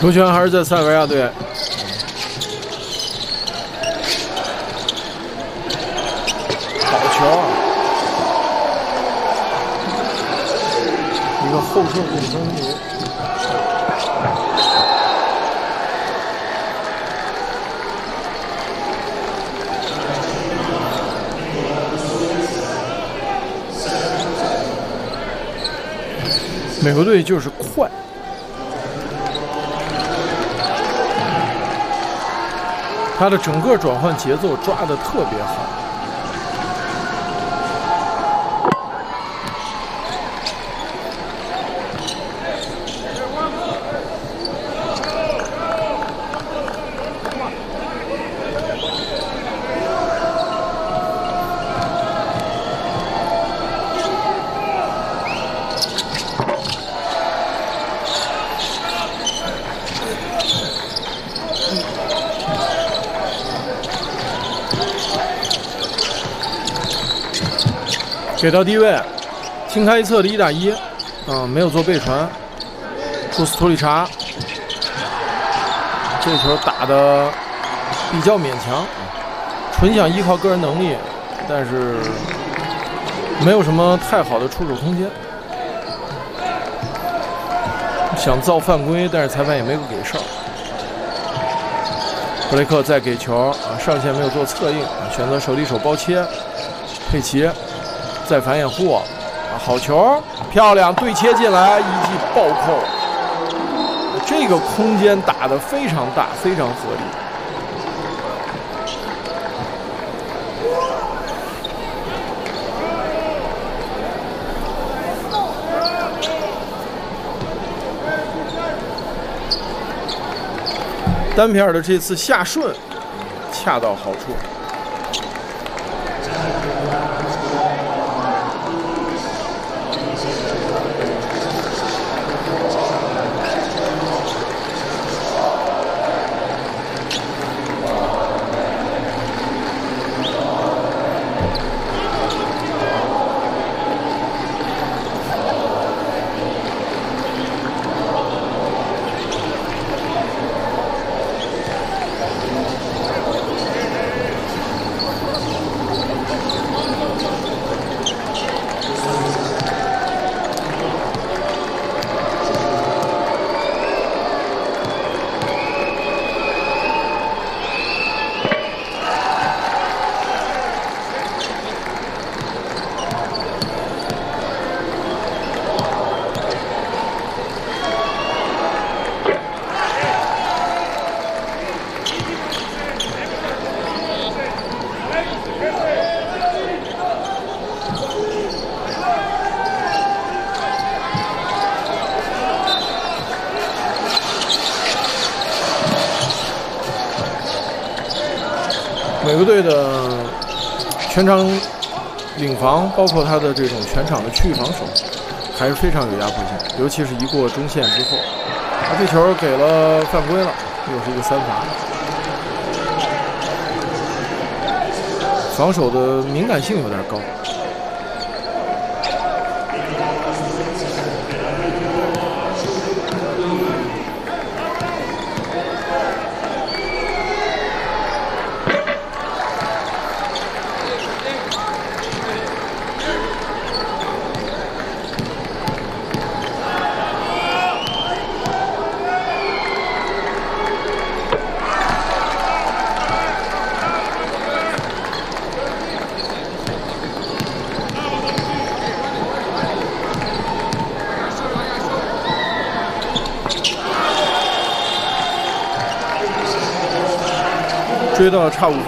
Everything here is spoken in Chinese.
球权还是在塞尔维亚队。好球啊！一个后撤滚中路。美国队就是快。 他的整个转换节奏抓得特别好，给到低位，轻开一侧的1打1，没有做背传。库斯图里查，这球打得比较勉强，纯想依靠个人能力，但是没有什么太好的出手空间。想造犯规，但是裁判也没有给哨。布雷克再给球，上线没有做策应，选择手递手包切，佩奇。 再反掩护，好球，漂亮，对切进来，一记暴扣，这个空间打得非常大，非常合理。丹皮尔的这次下顺恰到好处。 美国队的全场领防，包括他的这种全场的区域防守，还是非常有压迫性，尤其是一过中线之后，这球给了犯规了，又是一个3罚。防守的敏感性有点高。追到了差5分。